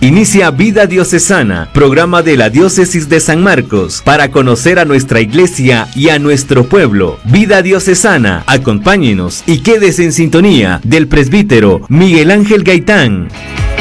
Inicia Vida Diocesana, programa de la Diócesis de San Marcos, para conocer a nuestra iglesia y a nuestro pueblo. Vida Diocesana, acompáñenos y quédese en sintonía del presbítero Miguel Ángel Gaitán.